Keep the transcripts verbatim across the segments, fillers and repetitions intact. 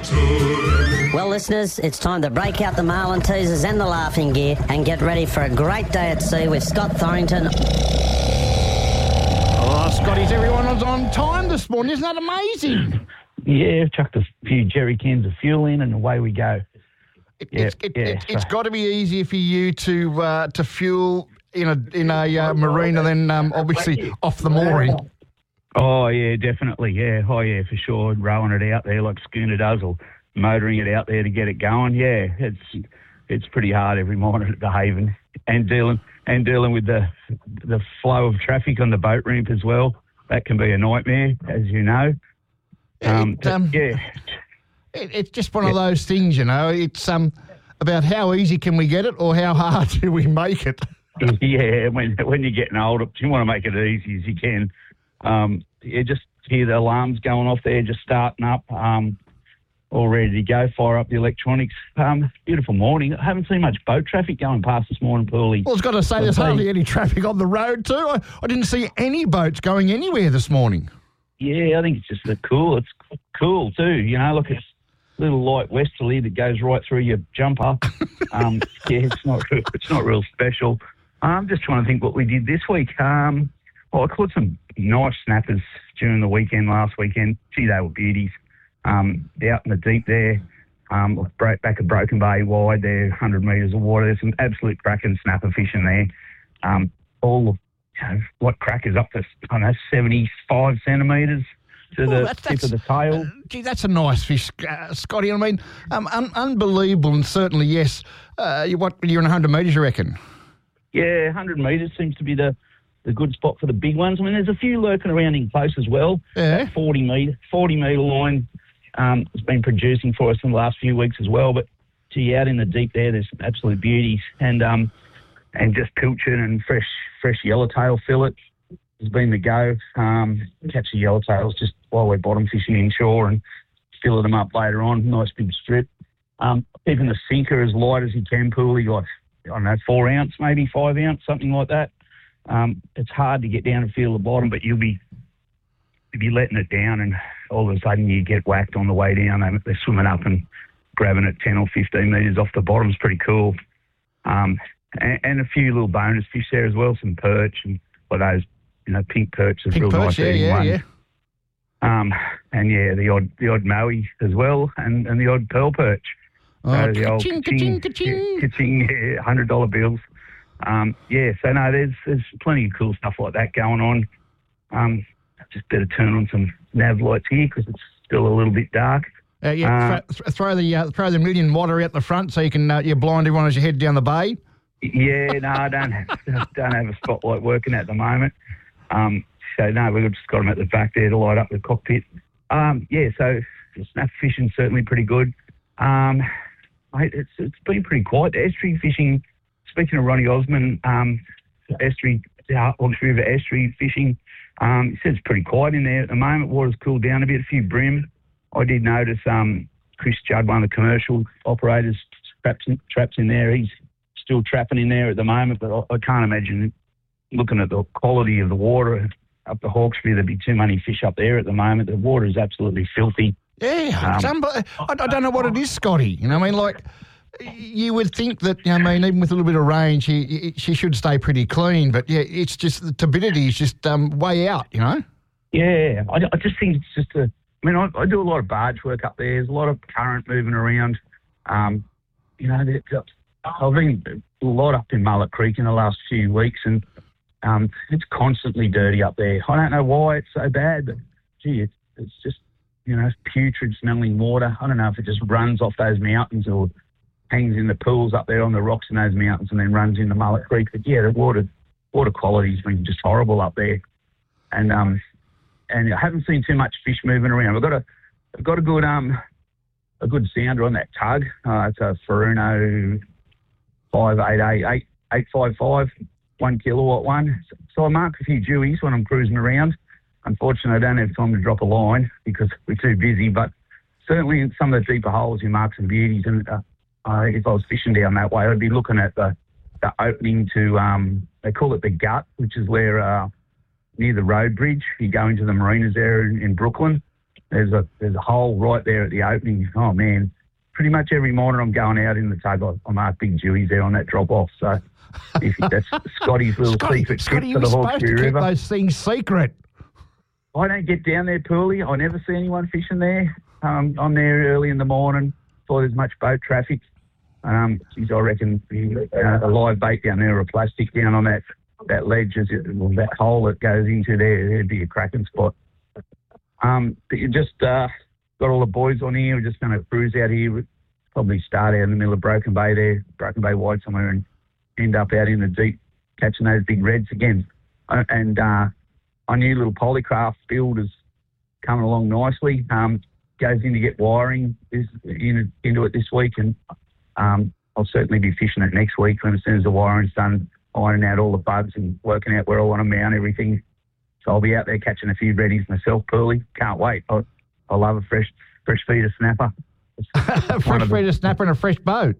Well, listeners, it's time to break out the marlin teasers and the laughing gear and get ready for a great day at sea with Scott Thorrington. Oh, Scotty's everyone was on time this morning. Isn't that amazing? Yeah, chucked a few jerry cans of fuel in and away we go. It, Yeah, it's it, yeah, it, it's so- got to be easier for you to uh, to fuel in a in a uh, marina than um, obviously off the mooring. Oh, yeah, definitely, yeah. Oh, yeah, for sure. Rowing it out there like Schooner does or motoring it out there to get it going. Yeah, it's it's pretty hard every morning at the Haven and dealing and dealing with the the flow of traffic on the boat ramp as well. That can be a nightmare, as you know. Um, It, um, yeah. It, it's just one of those things, you know. It's um about how easy can we get it or how hard do we make it. Yeah, when when you're getting older, you want to make it as easy as you can. Um, you just hear the alarms going off there, just starting up, um, all ready to go, fire up the electronics. Um, beautiful morning. I haven't seen much boat traffic going past this morning, Paulie. Well, I was got to say, there's hardly any traffic on the road too. I, I didn't see any boats going anywhere this morning. Yeah, I think it's just the cool. It's cool too, you know. Look, it's a little light westerly that goes right through your jumper. um, yeah, it's not it's not real special. I'm just trying to think what we did this week. Um, well, I caught some nice snappers during the weekend last weekend. Gee, they were beauties. Um, out in the deep there, um, broke back a Broken Bay wide there, one hundred metres of water. There's some absolute cracking snapper fishing there. Um, all you know, what crackers up to, I don't know, seventy-five centimetres to Oh, the that's- tip of the that's- tail. Uh, gee, that's a nice fish, uh, Scotty. I mean, um, un- unbelievable, and certainly yes. Uh, you what? You're in one hundred metres, you reckon? Yeah, one hundred metres seems to be the, the good spot for the big ones. I mean, there's a few lurking around in close as well. Yeah. That forty metre, forty metre line um, has been producing for us in the last few weeks as well. But, gee, out in the deep there, there's some absolute beauties. And um, and just pilchard and fresh fresh yellowtail fillet has been the go. Um, catch the yellowtails just while we're bottom fishing inshore and fillet them up later on. Nice big strip. Um, keeping the sinker as light as you can, Pooley, like, I don't know, four ounce, maybe five ounce, something like that. Um, it's hard to get down and feel the bottom, but you'll be you'll be letting it down, and all of a sudden you get whacked on the way down. They, they're swimming up and grabbing it ten or fifteen metres off the bottom. It's pretty cool. Um, and, and a few little bonus fish there as well, some perch and well, those, you know, pink perch is Pink real perch, nice yeah, eating yeah, one. yeah. Um, and yeah, the odd the odd mowie as well, and, and the odd pearl perch. Oh, So the old ka-ching, ka-ching, ka-ching. yeah, ka-ching, yeah, one hundred dollar bills. Um, yeah, so no, there's there's plenty of cool stuff like that going on. Um, just better turn on some nav lights here because it's still a little bit dark. Uh, yeah, Uh, throw, throw the uh, throw the million water out the front so you can uh, you blind everyone as you head down the bay. Yeah, no, I don't have, don't have a spotlight working at the moment. Um, so no, we've just got them at the back there to light up the cockpit. Um, yeah, so the snap fishing's certainly pretty good. Um, mate, it's it's been pretty quiet. The estuary fishing. Speaking of Ronnie Osman, um, estuary, uh, Hawkesbury River estuary fishing, um, he says it's pretty quiet in there at the moment. Water's cooled down a bit, a few bream. I did notice um, Chris Judd, one of the commercial operators, traps in, traps in there. He's still trapping in there at the moment, but I, I can't imagine, looking at the quality of the water up the Hawkesbury, there'd be too many fish up there at the moment. The water is absolutely filthy. Yeah, it's Um, unbe- I, I don't know what it is, Scotty. You know, I mean, like, you would think that, you know, I mean, even with a little bit of rain, she she should stay pretty clean. But, yeah, it's just the turbidity is just um, way out, you know? Yeah, I, I just think it's just a... I mean, I, I do a lot of barge work up there. There's a lot of current moving around. Um, you know, there- I've been a lot up in Mullet Creek in the last few weeks, and um, it's constantly dirty up there. I don't know why it's so bad, but, gee, it's, it's just, you know, putrid smelling water. I don't know if it just runs off those mountains or hangs in the pools up there on the rocks in those mountains and then runs into Mullet Creek. But, yeah, the water water quality's been just horrible up there. And um, and I haven't seen too much fish moving around. We've got a, we've got a good um, a good sounder on that tug. Uh, it's a Furuno five eight eight eight eight five five, one kilowatt one. So I mark a few dewies when I'm cruising around. Unfortunately, I don't have time to drop a line because we're too busy, but certainly in some of the deeper holes, you mark some beauties. And uh, uh, if I was fishing down that way, I'd be looking at the, the opening to, um, they call it the gut, which is where uh, near the road bridge, you go into the marinas there in, in Brooklyn. there's a there's a hole right there at the opening. Oh man, pretty much every morning I'm going out in the tug. I, I mark big dewies there on that drop off. So if that's Scotty's little Scotty, secret Scotty, tip you for were the supposed Hawkesbury to keep River. those things secret. I don't get down there, Pearly. I never see anyone fishing there. Um, I'm there early in the morning before there's much boat traffic. Um, geez, I reckon uh, a live bait down there or a plastic down on that that ledge, is it, well, that hole that goes into there, there'd be a cracking spot. Um, but you just uh, got all the boys on here. We're just going to cruise out here. We'll probably start out in the middle of Broken Bay there, Broken Bay Wide somewhere, and end up out in the deep catching those big reds again. Uh, and uh, our new little polycraft build is coming along nicely. Um, goes in to get wiring is in, into it this week, and um, I'll certainly be fishing it next week when as soon as the wiring's done, ironing out all the bugs and working out where I want to mount everything. So I'll be out there catching a few reddies myself, Pearly. Can't wait. I, I love a fresh fresh feeder snapper. Fresh feeder snapper and a fresh boat.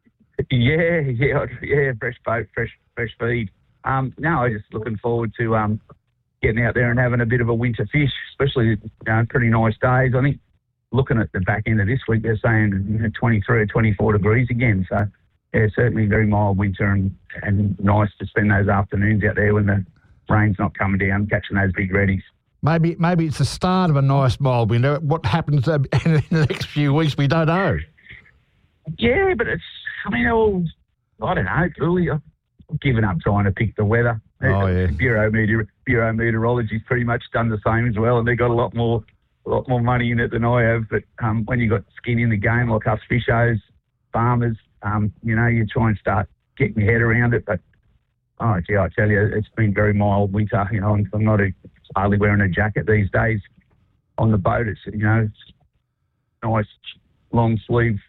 Yeah, yeah, yeah. Fresh boat, fresh fresh feed. Um, no, I'm just looking forward to um, getting out there and having a bit of a winter fish, especially you know, pretty nice days. I think looking at the back end of this week, they're saying you know, twenty-three or twenty-four degrees again. So yeah, certainly very mild winter and, and nice to spend those afternoons out there when the rain's not coming down, catching those big reddies. Maybe maybe it's the start of a nice mild winter. What happens in the next few weeks, we don't know. Yeah, but it's, I mean, all, I don't know, really, I've given up trying to pick the weather. Oh, yeah. Bureau, Meteor, Bureau Meteorology's pretty much done the same as well, and they've got a lot more a lot more money in it than I have. But um, when you've got skin in the game, like us fishers, farmers, um, you know, you try and start getting your head around it. But, oh, gee, I tell you, it's been very mild winter. You know, I'm, I'm not a, hardly wearing a jacket these days on the boat. It's, you know, it's nice long sleeve,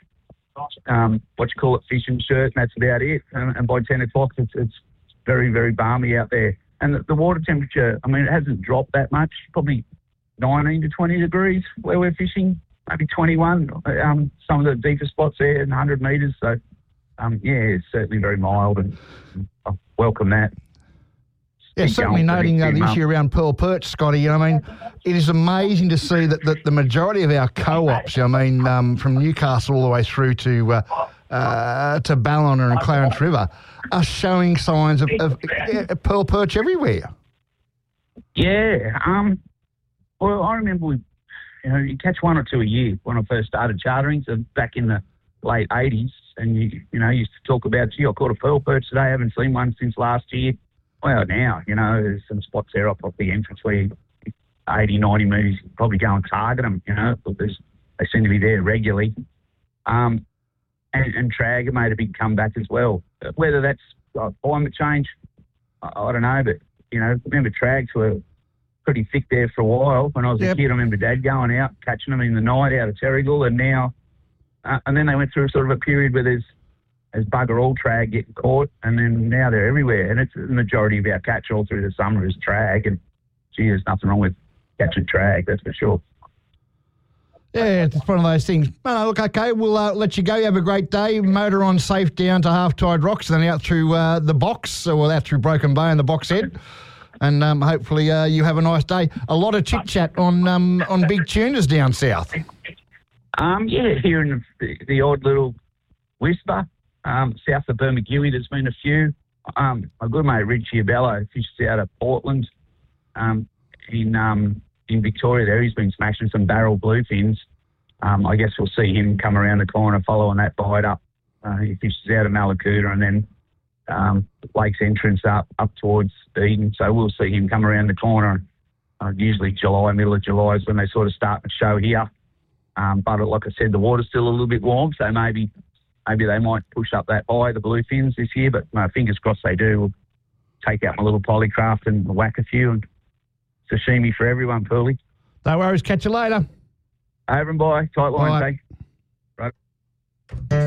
um, what you call it, fishing shirt, and that's about it. And, and by ten o'clock, it's, it's very, very balmy out there. And the, the water temperature, I mean, it hasn't dropped that much, probably nineteen to twenty degrees where we're fishing, maybe twenty-one. Um, some of the deeper spots there, one hundred metres. So, um, yeah, it's certainly very mild, and I welcome that. Yeah, Keep certainly going for noting next uh, few the months. issue around pearl perch, Scotty. You know, I mean, it is amazing to see that, that the majority of our co-ops, I mean, um, from Newcastle all the way through to uh, uh, to Ballina and Clarence River, are showing signs of, of yeah, pearl perch everywhere. Yeah. Um, well, I remember we, you know, you catch one or two a year when I first started chartering, so back in the late eighties, and you, you know, used to talk about, gee, I caught a pearl perch today, I haven't seen one since last year. Well, now, you know, there's some spots there up off the entrance where eighty, ninety metres, you probably go and target them, you know, because they seem to be there regularly. Um, and, and trag have made a big comeback as well. Whether that's uh, climate change, I, I don't know, but, you know, remember trags were pretty thick there for a while. When I was Yep. a kid, I remember Dad going out, catching them in the night out of Terrigal, and now, uh, and then they went through sort of a period where there's There's bugger all trag getting caught, and then now they're everywhere. And it's the majority of our catch all through the summer is trag. And gee, there's nothing wrong with catching trag, that's for sure. Yeah, it's one of those things. Oh, look, okay, we'll uh, let you go. You have a great day. Motor on safe down to Half Tide Rocks, then out through uh, the box, or out through Broken Bay and the Box Head. And um, hopefully uh, you have a nice day. A lot of chit-chat on um, on big tuners down south. Um, yeah, hearing the, the odd little whisper. Um, south of Bermagui, there's been a few. Um, my good mate Richie Abello fishes out of Portland um, in um, in Victoria there. He's been smashing some barrel bluefins. Um, I guess we'll see him come around the corner following that bite up. Uh, he fishes out of Malakuta and then um, Lake's entrance up up towards Eden. So we'll see him come around the corner. Uh, usually July, middle of July is when they sort of start the show here. Um, but like I said, the water's still a little bit warm, so maybe... Maybe they might push up that high, the bluefins this year, but no, fingers crossed they do. We'll take out my little polycraft and whack a few, and sashimi for everyone, Pearly. No worries. Catch you later. Over and by. Tight line, Bye. take. Right.